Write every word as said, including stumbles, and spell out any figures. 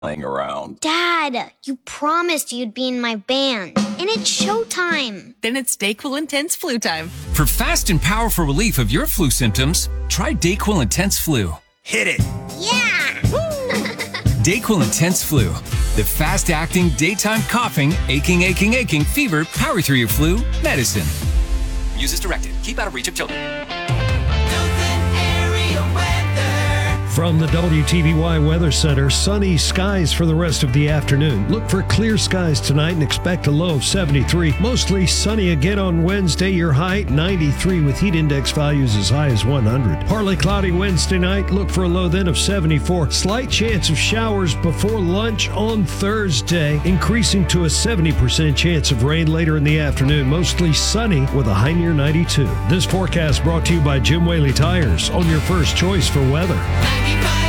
playing around. Dad, you promised you'd be in my band, and it's showtime. Then it's DayQuil Intense Flu time. For fast and powerful relief of your flu symptoms, try DayQuil Intense Flu. Hit it. Yeah! DayQuil Intense Flu. The fast-acting, daytime coughing, aching, aching, aching, fever, power through your flu medicine. Use as directed. Keep out of reach of children. From the W T V Y Weather Center, sunny skies for the rest of the afternoon. Look for clear skies tonight and expect a low of seventy-three. Mostly sunny again on Wednesday. Your high, ninety-three, with heat index values as high as one hundred. Partly cloudy Wednesday night. Look for a low then of seventy-four. Slight chance of showers before lunch on Thursday, increasing to a seventy percent chance of rain later in the afternoon. Mostly sunny with a high near ninety-two. This forecast brought to you by Jim Whaley Tires, on your first choice for weather.